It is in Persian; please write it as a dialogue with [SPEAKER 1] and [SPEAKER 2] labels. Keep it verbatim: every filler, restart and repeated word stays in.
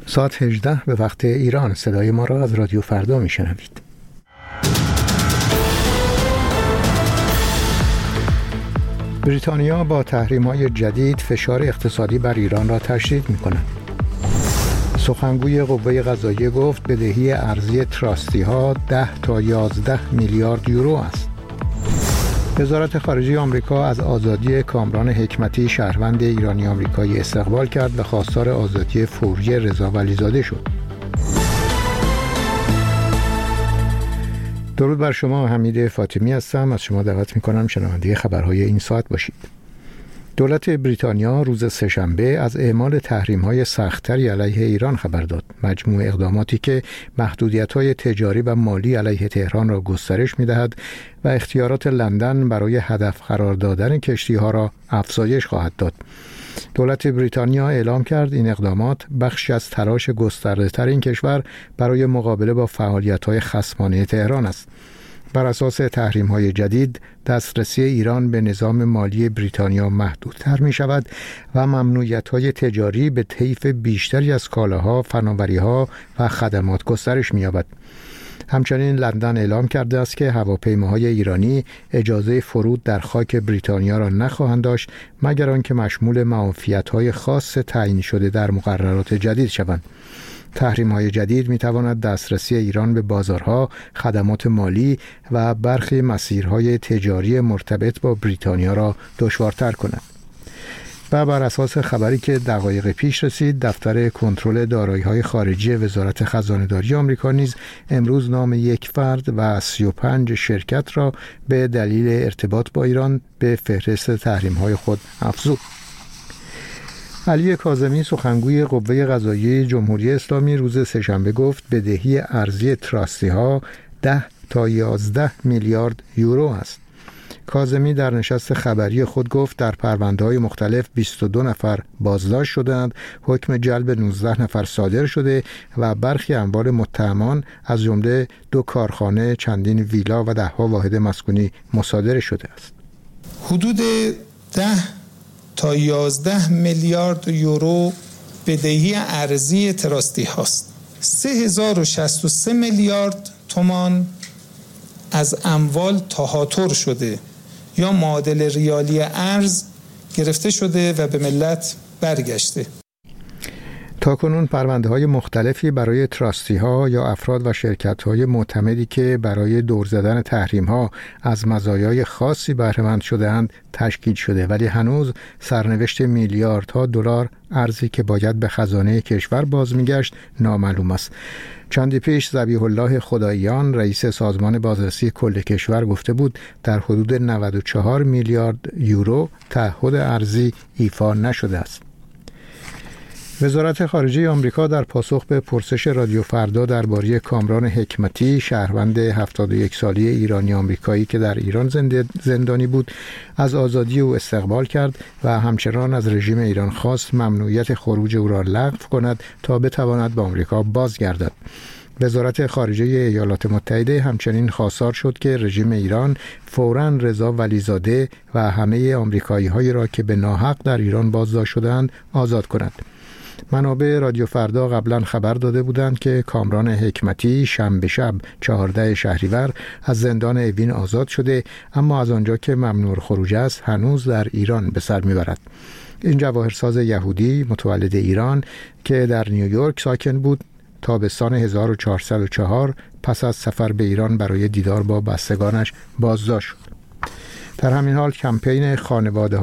[SPEAKER 1] ساعت هجده به وقت ایران. صدای ما را از رادیو فردا میشنوید. بریتانیا با تحریم‌های جدید فشار اقتصادی بر ایران را تشدید می‌کند. سخنگوی قوه قضاییه گفت بدهی ارزی تراستی‌ها ده تا یازده میلیارد یورو است. وزارت خارجه آمریکا از آزادی کامران حکمتی شهروند ایرانی آمریکایی استقبال کرد و خواستار آزادی فوری رضا ولیزاده شد. درود بر شما، حمید فاطمی هستم. از شما دعوت می‌کنم شنونده خبرهای این ساعت باشید. دولت بریتانیا روز سه‌شنبه از اعمال تحریم‌های سخت‌تری علیه ایران خبر داد. مجموع اقداماتی که محدودیت‌های تجاری و مالی علیه تهران را گسترش می‌دهد و اختیارات لندن برای هدف قرار دادن کشتی‌ها را افزایش خواهد داد. دولت بریتانیا اعلام کرد این اقدامات بخشی از تلاش گسترده‌تر این کشور برای مقابله با فعالیت‌های خصمانه تهران است. بر اساس تحریم‌های جدید، دسترسی ایران به نظام مالی بریتانیا محدودتر می‌شود و ممنوعیت‌های تجاری به طیف بیشتری از کالاها، فناوری‌ها و خدمات گسترش می‌یابد. همچنین لندن اعلام کرده است که هواپیماهای ایرانی اجازه فرود در خاک بریتانیا را نخواهند داشت مگر آنکه مشمول معافیت‌های خاص تعیین شده در مقررات جدید شوند. تحریم‌های جدید می‌تواند دسترسی ایران به بازارها، خدمات مالی و برخی مسیرهای تجاری مرتبط با بریتانیا را دشوارتر کند. و بر اساس خبری که دقایق پیش رسید، دفتر کنترل دارایی‌های خارجی وزارت خزانه‌داری آمریکا نیز امروز نام یک فرد و سی و پنج شرکت را به دلیل ارتباط با ایران به فهرست تحریم‌های خود افزود. علی کاظمی سخنگوی قوه قضاییه جمهوری اسلامی روز سه‌شنبه گفت بدهی ارزی تراستی‌ها ده تا یازده میلیارد یورو است. کاظمی در نشست خبری خود گفت در پرونده‌های مختلف بیست و دو نفر بازداشت شدند، حکم جلب نوزده نفر صادر شده و برخی اموال متهمان از جمله دو کارخانه، چندین ویلا و ده‌ها واحد مسکونی مصادره شده است.
[SPEAKER 2] حدود ده تا یازده میلیارد یورو بدهی ارزی تراستی هاست. سه هزار و شصت و سه میلیارد تومان از اموال تهاتر شده یا معادل ریالی ارز گرفته شده و به ملت برگشته.
[SPEAKER 1] تاکنون پرونده‌های مختلفی برای تراستی‌ها یا افراد و شرکت‌های معتمدی که برای دور زدن تحریم‌ها از مزایای خاصی بهره‌مند شده‌اند تشکیل شده، ولی هنوز سرنوشت میلیاردها دلار ارزی که باید به خزانه کشور باز می‌گشت نامعلوم است. چندی پیش ذبیح الله خداییان رئیس سازمان بازرسی کل کشور گفته بود در حدود نود و چهار میلیارد یورو تعهد ارزی ایفا نشده است. وزارت خارجه آمریکا در پاسخ به پرسش رادیو فردا درباره کامران حکمتی شهروند هفتاد و یک ساله ایرانی آمریکایی که در ایران زندانی بود از آزادی او استقبال کرد و همچنان از رژیم ایران خواست ممنوعیت خروج او را لغو کند تا بتواند به آمریکا بازگردد. وزارت خارجه ایالات متحده همچنین خواستار شد که رژیم ایران فوراً رضا ولیزاده و همه آمریکایی‌هایی را که به ناحق در ایران بازداشت شدند آزاد کند. منابع رادیو فردا قبلا خبر داده بودند که کامران حکمتی شنبه شب چهاردهم شهریور از زندان اوین آزاد شده، اما از آنجا که ممنوع خروج است هنوز در ایران به سر میبرد. این جواهرساز یهودی متولد ایران که در نیویورک ساکن بود تابستان هزار و چهارصد و چهار پس از سفر به ایران برای دیدار با بستگانش بازداشت شد. در همین حال کمپین خانواده